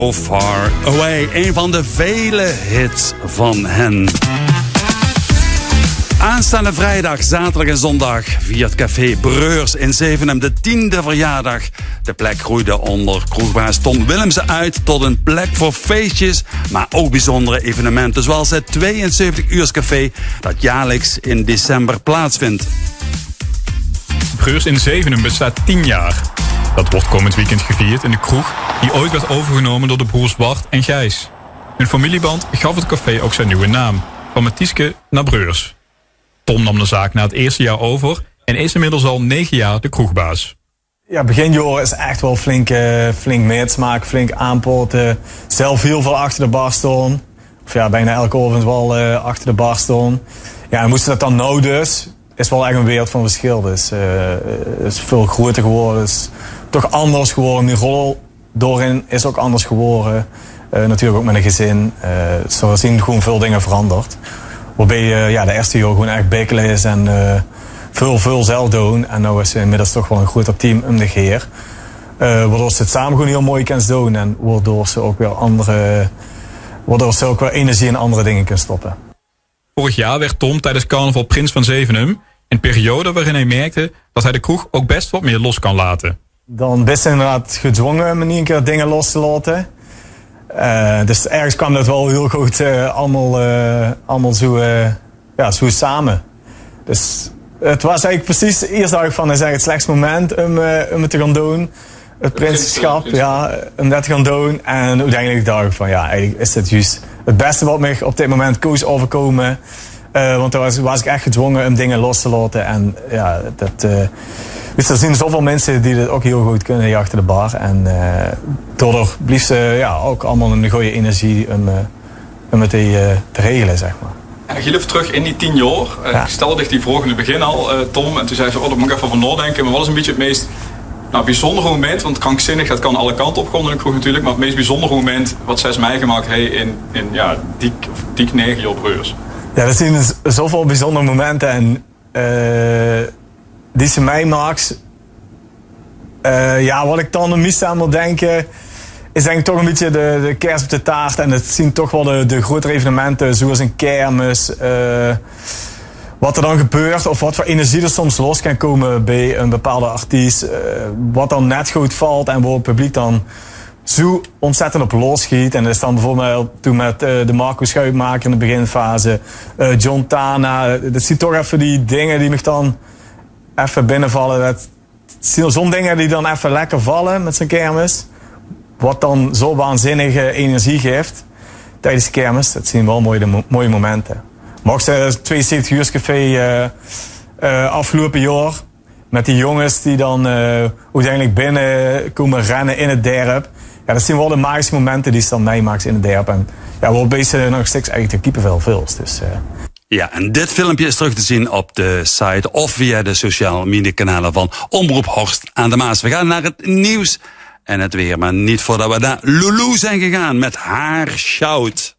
So Far Away, een van de vele hits van hen. Aanstaande vrijdag, zaterdag en zondag viert Café Breurs in Zevenum de 10e verjaardag. De plek groeide onder kroegbaas Tom Willemsen uit tot een plek voor feestjes, maar ook bijzondere evenementen, zoals het 72-uurscafé dat jaarlijks in december plaatsvindt. Breurs in Zevenum bestaat 10 jaar. Dat wordt komend weekend gevierd in de kroeg die ooit werd overgenomen door de broers Bart en Gijs. Hun familieband gaf het café ook zijn nieuwe naam, van Matieske naar Breurs. Tom nam de zaak na het eerste jaar over en is inmiddels al 9 jaar de kroegbaas. Ja, begin joh is echt wel flink meetsmaken, flink aanpoten. Zelf heel veel achter de bar staan. Of ja, bijna elke avond wel achter de bar staan. Ja, en moesten dat dan nou dus, is wel echt een wereld van verschil. Dus het is veel groter geworden, is toch anders geworden. Die rol doorin is ook anders geworden. Natuurlijk ook met een gezin. Zo zien gewoon veel dingen veranderd. Waarbij de eerste jaar gewoon echt bekelen is en veel zelf doen. En nu is inmiddels toch wel een groter team om de geer. Waardoor ze het samen gewoon heel mooi kunnen doen. En waardoor ze ook weer energie in andere dingen kunnen stoppen. Vorig jaar werd Tom tijdens carnaval prins van Zevenum. Een periode waarin hij merkte dat hij de kroeg ook best wat meer los kan laten. Dan best inderdaad gedwongen om in een keer dingen los te laten. Dus ergens kwam dat wel heel goed allemaal zo samen. Dus het was eigenlijk precies, eerst dacht ik van, is het slechtste moment om het te gaan doen. Het prinsschap, om dat te gaan doen. En uiteindelijk dacht ik van, eigenlijk is dit juist het beste wat me op dit moment koos overkomen. Want toen was ik echt gedwongen om dingen los te laten. En ja, dus er zijn zoveel mensen die dit ook heel goed kunnen hier achter de bar. En daardoor blieft ze ook allemaal een goede energie om het te regelen, zeg maar. En dan even terug in die 10 jaar. Ik stelde die vraag in het begin al, Tom. En toen zei ze, daar moet ik even van nadenken. Maar wat is een beetje het meest bijzondere moment? Want krankzinnig, dat kan alle kanten op gaan in de kroeg natuurlijk. Maar het meest bijzondere moment wat zij is meegemaakt in dik 9 jaar Breurs. Ja, er zijn zoveel bijzondere momenten. En die ze mij maakt. Wat ik dan meest aan moet denken, is denk ik toch een beetje de kers op de taart. En het zien toch wel de grotere evenementen, zoals een kermis. Wat er dan gebeurt, of wat voor energie er soms los kan komen bij een bepaalde artiest. Wat dan net goed valt en waar het publiek dan zo ontzettend op losschiet. En dat is dan bijvoorbeeld toen met de Marco Schuitmaker in de beginfase. John Tana. Dat zijn toch even die dingen die me dan even binnenvallen. Dat zo'n dingen die dan even lekker vallen met zijn kermis. Wat dan zo waanzinnige energie geeft tijdens de kermis. Dat zijn wel mooie momenten. Maar ook het 72-uurscafé afgelopen jaar. Met die jongens die dan uiteindelijk binnen komen rennen in het dorp. Ja, dat zijn wel de magische momenten die ze dan meemaakt in het dorp. En waarbij ze nog steeds eigenlijk de kiepenvel vult. Dus, Ja, en dit filmpje is terug te zien op de site of via de sociale media kanalen van Omroep Horst aan de Maas. We gaan naar het nieuws en het weer, maar niet voordat we naar Lulu zijn gegaan met haar shout.